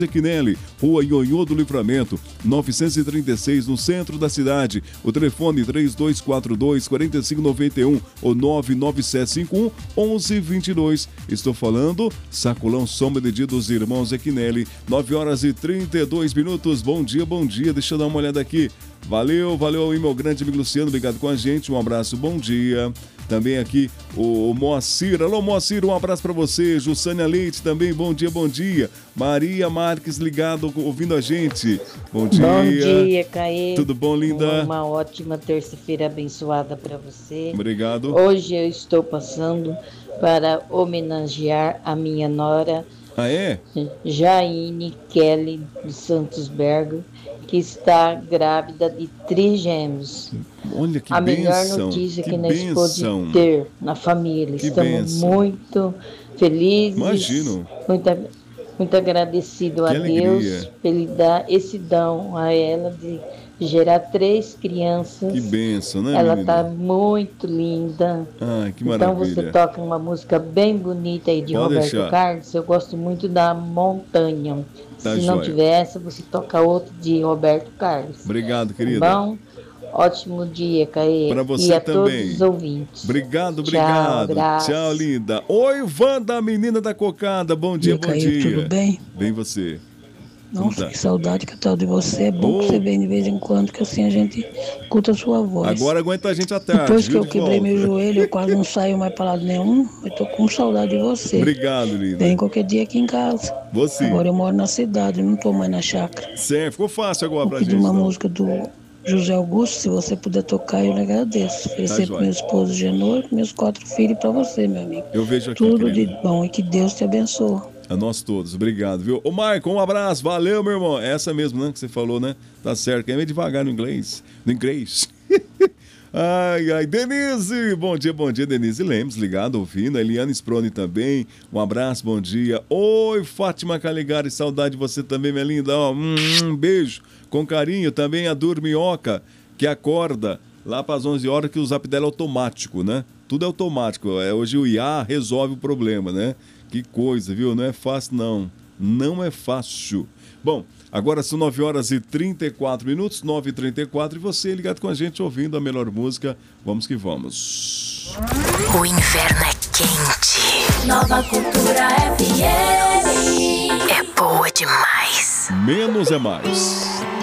Equinelli, Rua Ionhô do Livramento, 936, no centro da cidade. O telefone 3242-4591 ou 99751-1122. Estou falando, Sacolão Sombra de Dia dos Irmãos Equinelli, 9h32. Bom dia. Deixa eu dar uma olhada aqui. Valeu aí, meu grande amigo Luciano, obrigado com a gente, um abraço, bom dia. Também aqui o Moacir, alô Moacir, um abraço pra você. Jussânia Leite também, bom dia. Maria Marques ligado, ouvindo a gente, bom dia. Bom dia, Caê. Tudo bom, linda? Uma ótima terça-feira abençoada pra você. Obrigado. Hoje eu estou passando para homenagear a minha nora, Jaine Kelly de Santos Bergo, que está grávida de trigêmeos. Olha que a melhor bênção, notícia que nós podemos ter na família. Que Estamos bênção. Muito felizes. Imagino. Muito agradecido a Deus por ele dar esse dom a ela de gerar 3 crianças. Que bênção, né, Ela menina? está muito linda. Ah, que maravilha. Então você toca uma música bem bonita aí de Pode Roberto deixar. Carlos. Eu gosto muito da Montanha. Tá Se não joia. tiver essa, você toca outra de Roberto Carlos. Obrigado, querida. Bom, ótimo dia, Caê. Para você e a também. todos os ouvintes. Obrigado. Tchau, Tchau, linda. Oi, Wanda, menina da cocada. Bom dia, bom Caê, dia. tudo bem? Bem você. Nossa, que saudade que eu tenho de você. É bom que você vem de vez em quando, que assim a gente escuta a sua voz. Agora aguenta a gente à tarde. Depois que viu, eu de quebrei volta. meu joelho, eu quase não saio mais para lado nenhum. Eu tô com saudade de você. Obrigado, linda. Vem qualquer dia aqui em casa. Você. Agora eu moro na cidade, não tô mais na chácara. Certo, ficou fácil agora pra Vou pedir gente. uma então. música do José Augusto, se você puder tocar, eu lhe agradeço. Oferecer pro joia. meu esposo Genor e meus 4 filhos para você, meu amigo. Eu vejo aqui, Tudo querida. de bom e que Deus te abençoe. A nós todos, obrigado, viu? Ô, Maicon, um abraço, valeu, meu irmão. Essa mesmo, né, que você falou, né? Tá certo, é meio devagar no inglês. Ai, Denise, bom dia, Denise Lemos, ligado, ouvindo, a Eliane Sproni também, um abraço, bom dia. Oi, Fátima Caligari, saudade de você também, minha linda, ó, um beijo, com carinho, também a Dorminhoca, que acorda lá para as 11 horas, que o zap dela é automático, né? Tudo é automático, hoje o IA resolve o problema, né? Que coisa, viu? Não é fácil, não é fácil. Bom, agora são 9h34, 9h34, e você ligado com a gente, ouvindo a melhor música. Vamos que vamos. O inverno é quente. Nova Cultura FM. É boa demais. Menos é mais.